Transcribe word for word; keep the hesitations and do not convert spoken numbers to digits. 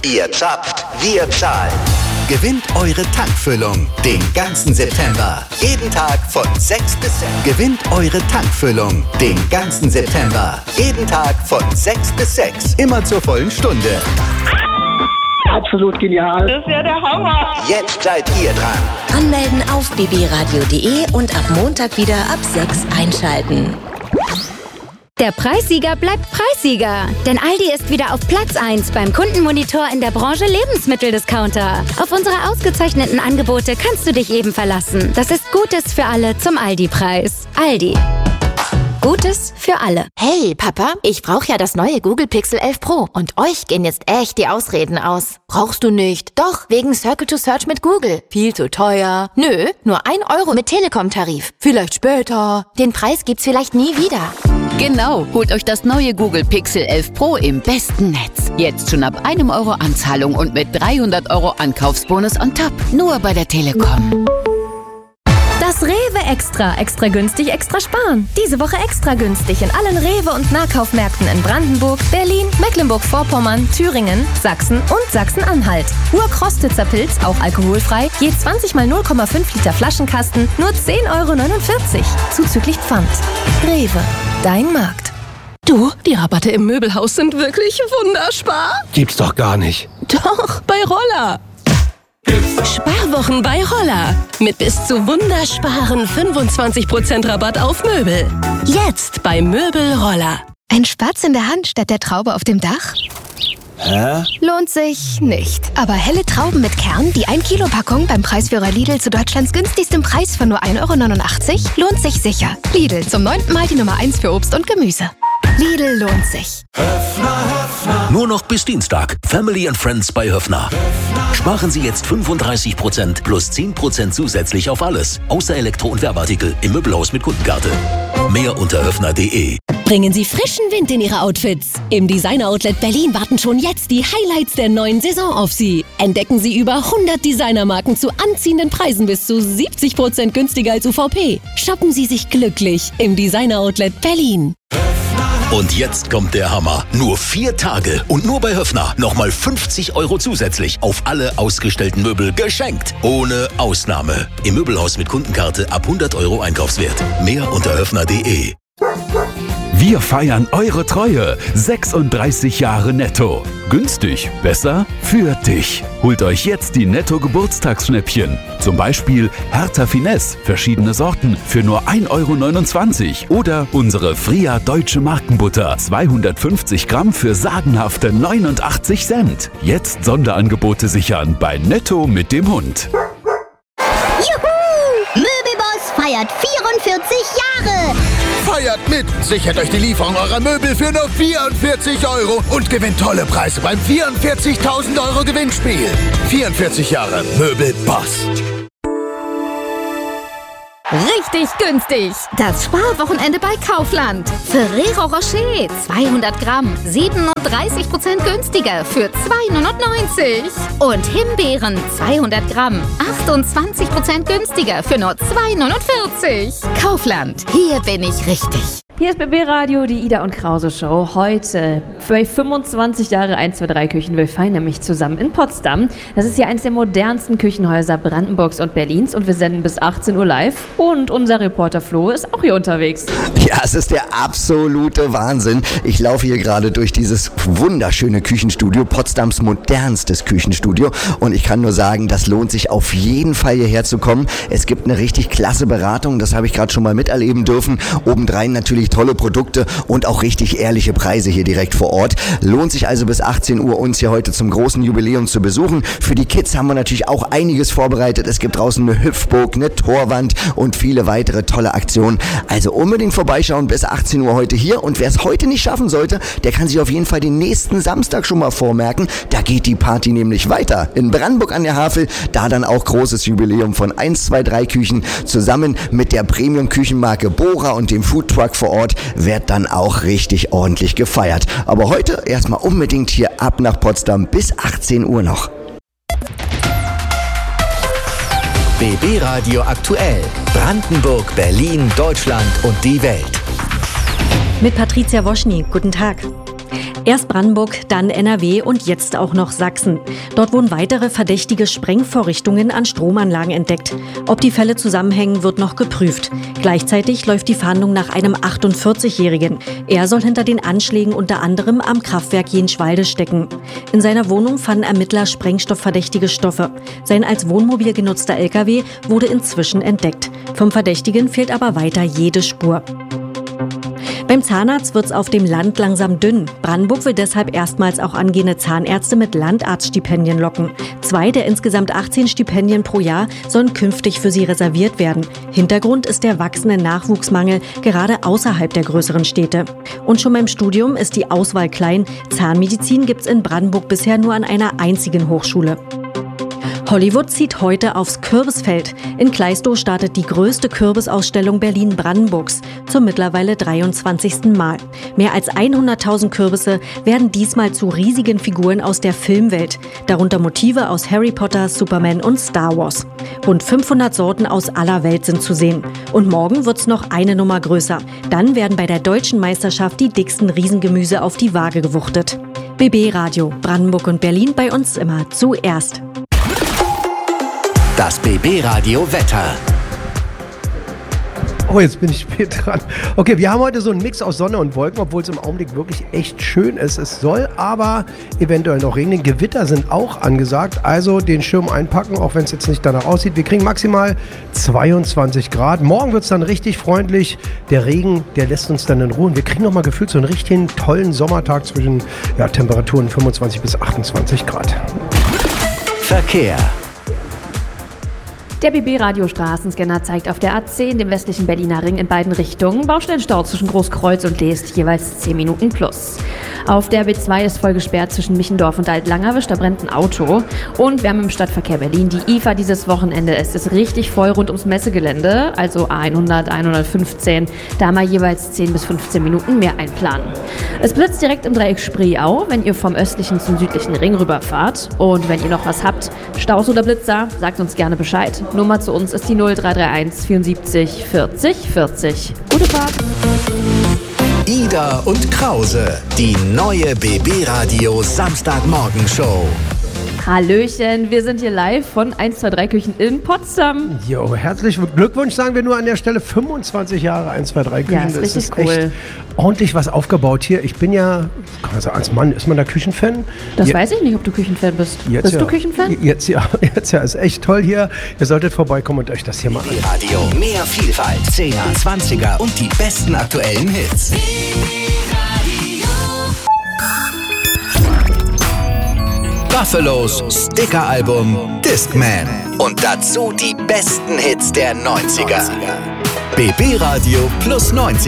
Ihr zapft, wir zahlen. Gewinnt eure Tankfüllung den ganzen September. Jeden Tag von sechs bis sechs. Gewinnt eure Tankfüllung den ganzen September. Jeden Tag von sechs bis sechs. Immer zur vollen Stunde. Absolut genial. Das ist ja der Hammer. Jetzt seid ihr dran. Anmelden auf b b radio punkt d e und ab Montag wieder ab sechs einschalten. Der Preissieger bleibt Preissieger. Denn Aldi ist wieder auf Platz eins beim Kundenmonitor in der Branche Lebensmitteldiscounter. Auf unsere ausgezeichneten Angebote kannst du dich eben verlassen. Das ist Gutes für alle zum Aldi-Preis. Aldi. Gutes für alle. Hey, Papa, ich brauche ja das neue Google Pixel elf Pro. Und euch gehen jetzt echt die Ausreden aus. Brauchst du nicht? Doch, wegen Circle to Search mit Google. Viel zu teuer. Nö, nur ein Euro mit Telekom-Tarif. Vielleicht später. Den Preis gibt's vielleicht nie wieder. Genau, holt euch das neue Google Pixel elf Pro im besten Netz. Jetzt schon ab einem Euro Anzahlung und mit dreihundert Euro Ankaufsbonus on top. Nur bei der Telekom. Das Rewe Extra. Extra günstig, extra sparen. Diese Woche extra günstig in allen Rewe- und Nahkaufmärkten in Brandenburg, Berlin, Mecklenburg-Vorpommern, Thüringen, Sachsen und Sachsen-Anhalt. Urkrostitzer Pilz, auch alkoholfrei, je zwanzig mal null Komma fünf Liter Flaschenkasten, nur zehn Euro neunundvierzig. Zuzüglich Pfand. Rewe, dein Markt. Du, die Rabatte im Möbelhaus sind wirklich wunderspar. Gibt's doch gar nicht. Doch, bei Roller. Sparwochen bei Roller. Mit bis zu wundersparen fünfundzwanzig Prozent Rabatt auf Möbel. Jetzt bei Möbel Roller. Ein Spatz in der Hand statt der Traube auf dem Dach? Hä? Lohnt sich nicht. Aber helle Trauben mit Kern, die ein Kilo Packung beim Preisführer Lidl zu Deutschlands günstigstem Preis von nur ein Euro neunundachtzig, lohnt sich sicher. Lidl, zum neunten Mal die Nummer eins für Obst und Gemüse. Lidl lohnt sich. Höfner, Höfner. Nur noch bis Dienstag. Family and Friends bei Höfner. Sparen Sie jetzt fünfunddreißig Prozent plus zehn Prozent zusätzlich auf alles. Außer Elektro- und Werbeartikel im Möbelhaus mit Kundenkarte. Mehr unter höfner punkt de. Bringen Sie frischen Wind in Ihre Outfits. Im Designer-Outlet Berlin warten schon jetzt die Highlights der neuen Saison auf Sie. Entdecken Sie über hundert Designermarken zu anziehenden Preisen bis zu siebzig Prozent günstiger als U V P. Shoppen Sie sich glücklich im Designer-Outlet Berlin. Und jetzt kommt der Hammer. Nur vier Tage und nur bei Höfner nochmal fünfzig Euro zusätzlich auf alle ausgestellten Möbel geschenkt. Ohne Ausnahme. Im Möbelhaus mit Kundenkarte ab hundert Euro Einkaufswert. Mehr unter höfner punkt de. Wir feiern eure Treue. sechsunddreißig Jahre Netto. Günstig, besser für dich. Holt euch jetzt die Netto-Geburtstagsschnäppchen. Zum Beispiel Hertha Finesse, verschiedene Sorten für nur ein Euro neunundzwanzig. Oder unsere Fria Deutsche Markenbutter, zweihundertfünfzig Gramm für sagenhafte neunundachtzig Cent. Jetzt Sonderangebote sichern bei Netto mit dem Hund. Juhu! Möbelboss feiert vierundvierzig Jahre! Feiert mit! Sichert euch die Lieferung eurer Möbel für nur vierundvierzig Euro und gewinnt tolle Preise beim vierundvierzigtausend Euro Gewinnspiel. vierundvierzig Jahre Möbelboss. Richtig günstig. Das Sparwochenende bei Kaufland. Ferrero Rocher zweihundert Gramm, siebenunddreißig Prozent günstiger für zwei neunundneunzig. Und Himbeeren zweihundert Gramm, achtundzwanzig Prozent günstiger für nur zwei neunundvierzig. Kaufland, hier bin ich richtig. Hier ist B B Radio, die Ida und Krause Show. Heute bei fünfundzwanzig Jahre eins zwei drei Küchen. Wir feiern nämlich zusammen in Potsdam. Das ist hier eines der modernsten Küchenhäuser Brandenburgs und Berlins und wir senden bis achtzehn Uhr live. Und unser Reporter Flo ist auch hier unterwegs. Ja, es ist der absolute Wahnsinn. Ich laufe hier gerade durch dieses wunderschöne Küchenstudio, Potsdams modernstes Küchenstudio. Und ich kann nur sagen, das lohnt sich auf jeden Fall hierher zu kommen. Es gibt eine richtig klasse Beratung, das habe ich gerade schon mal miterleben dürfen. Obendrein natürlich tolle Produkte und auch richtig ehrliche Preise hier direkt vor Ort. Lohnt sich also bis achtzehn Uhr uns hier heute zum großen Jubiläum zu besuchen. Für die Kids haben wir natürlich auch einiges vorbereitet. Es gibt draußen eine Hüpfburg, eine Torwand und viele weitere tolle Aktionen. Also unbedingt vorbeischauen bis achtzehn Uhr heute hier. Und wer es heute nicht schaffen sollte, der kann sich auf jeden Fall den nächsten Samstag schon mal vormerken. Da geht die Party nämlich weiter. In Brandenburg an der Havel, da dann auch großes Jubiläum von eins zwei drei Küchen zusammen mit der Premium-Küchenmarke Bora und dem Foodtruck vor Ort wird dann auch richtig ordentlich gefeiert. Aber heute erstmal unbedingt hier ab nach Potsdam bis achtzehn Uhr noch. B B Radio aktuell. Brandenburg, Berlin, Deutschland und die Welt. Mit Patricia Woschny. Guten Tag. Erst Brandenburg, dann N R W und jetzt auch noch Sachsen. Dort wurden weitere verdächtige Sprengvorrichtungen an Stromanlagen entdeckt. Ob die Fälle zusammenhängen, wird noch geprüft. Gleichzeitig läuft die Fahndung nach einem achtundvierzig-Jährigen. Er soll hinter den Anschlägen unter anderem am Kraftwerk Jenschwalde stecken. In seiner Wohnung fanden Ermittler sprengstoffverdächtige Stoffe. Sein als Wohnmobil genutzter L K W wurde inzwischen entdeckt. Vom Verdächtigen fehlt aber weiter jede Spur. Beim Zahnarzt wird's auf dem Land langsam dünn. Brandenburg will deshalb erstmals auch angehende Zahnärzte mit Landarztstipendien locken. Zwei der insgesamt achtzehn Stipendien pro Jahr sollen künftig für sie reserviert werden. Hintergrund ist der wachsende Nachwuchsmangel, gerade außerhalb der größeren Städte. Und schon beim Studium ist die Auswahl klein. Zahnmedizin gibt's in Brandenburg bisher nur an einer einzigen Hochschule. Hollywood zieht heute aufs Kürbisfeld. In Kleistow startet die größte Kürbisausstellung Berlin-Brandenburgs zum mittlerweile dreiundzwanzigsten Mal. Mehr als hunderttausend Kürbisse werden diesmal zu riesigen Figuren aus der Filmwelt, darunter Motive aus Harry Potter, Superman und Star Wars. Rund fünfhundert Sorten aus aller Welt sind zu sehen. Und morgen wird's noch eine Nummer größer. Dann werden bei der Deutschen Meisterschaft die dicksten Riesengemüse auf die Waage gewuchtet. B B Radio, Brandenburg und Berlin, bei uns immer zuerst. Das B B-Radio Wetter. Oh, jetzt bin ich spät dran. Okay, wir haben heute so einen Mix aus Sonne und Wolken, obwohl es im Augenblick wirklich echt schön ist. Es soll aber eventuell noch regnen. Gewitter sind auch angesagt, also den Schirm einpacken, auch wenn es jetzt nicht danach aussieht. Wir kriegen maximal zweiundzwanzig Grad. Morgen wird es dann richtig freundlich. Der Regen, der lässt uns dann in Ruhe. Und wir kriegen nochmal gefühlt so einen richtigen tollen Sommertag zwischen ja, Temperaturen fünfundzwanzig bis achtundzwanzig Grad. Verkehr. Der B B-Radio-Straßenscanner zeigt auf der A zehn, dem westlichen Berliner Ring, in beiden Richtungen Baustellenstau zwischen Großkreuz und Leest, jeweils zehn Minuten plus. Auf der B zwei ist voll gesperrt zwischen Michendorf und Alt-Langerwisch, da brennt ein Auto. Und wir haben im Stadtverkehr Berlin die I F A dieses Wochenende. Es ist richtig voll rund ums Messegelände, also A hundert, A hundertfünfzehn. Da mal jeweils zehn bis fünfzehn Minuten mehr einplanen. Es blitzt direkt im Dreieck Spreeau, wenn ihr vom östlichen zum südlichen Ring rüberfahrt. Und wenn ihr noch was habt, Staus oder Blitzer, sagt uns gerne Bescheid. Nummer zu uns ist die null drei drei eins vierundsiebzig vierzig vierzig. Gute Fahrt! Ida und Krause, die neue B B-Radio Samstagmorgenshow. Hallöchen, wir sind hier live von eins zwei drei Küchen in Potsdam. Jo, herzlichen Glückwunsch, sagen wir nur an der Stelle. fünfundzwanzig Jahre eins zwei drei Küchen. Ja, ist richtig das ist cool. Echt ordentlich was aufgebaut hier. Ich bin ja, also als Mann, ist man da Küchenfan? Das ja, weiß ich nicht, ob du Küchenfan bist. Jetzt bist ja. du Küchenfan? Jetzt ja, jetzt ja, ist echt toll hier. Ihr solltet vorbeikommen und euch das hier mal anschauen. Radio, mehr Vielfalt, zehner, zwanziger und die besten aktuellen Hits. Buffalos Sticker-Album Discman. Und dazu die besten Hits der neunziger. B B-Radio plus neunzig.